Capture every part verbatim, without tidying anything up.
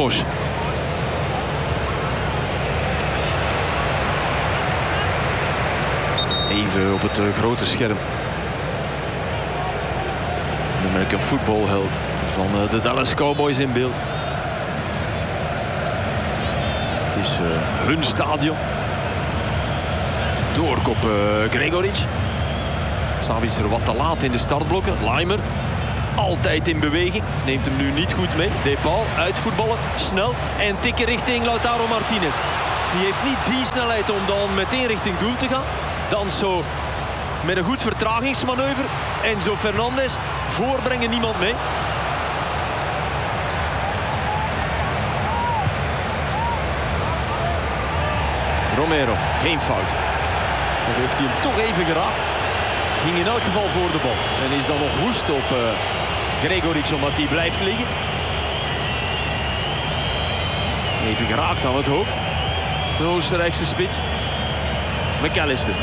Posch. Even op het uh, grote scherm. De American voetbalheld van uh, de Dallas Cowboys in beeld. Het is uh, hun stadion. Doorkop uh, Gregoric. Savic er wat te laat in de startblokken. Laimer altijd in beweging. Neemt hem nu niet goed mee. Depal uitvoetballen. Snel. En tikken richting Lautaro Martinez. Die heeft niet die snelheid om dan meteen richting doel te gaan. Dan zo met een goed vertragingsmanoeuvre. Enzo Fernandez. Voorbrengen niemand mee. Romero. Geen fout. Of heeft hij hem toch even geraakt. Ging in elk geval voor de bal. En is dan nog woest op uh, Gregoric omdat hij blijft liggen. Even geraakt aan het hoofd. De Oostenrijkse spits. McAllister.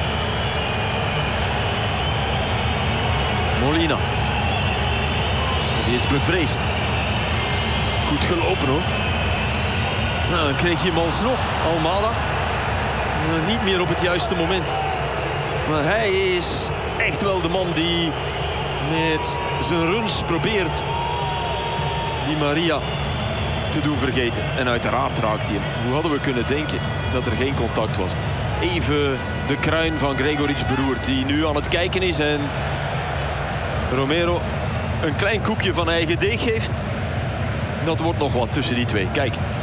Molina. Die is bevreesd. Goed gelopen hoor. Nou, dan kreeg je hem alsnog. Almada. Uh, niet meer op het juiste moment. Maar hij is echt wel de man die met zijn runs probeert die Maria te doen vergeten. En uiteraard raakt hij hem. Hoe hadden we kunnen denken dat er geen contact was? Even de kruin van Gregoric beroerd, die nu aan het kijken is en Romero een klein koekje van eigen deeg geeft. Dat wordt nog wat tussen die twee. Kijk.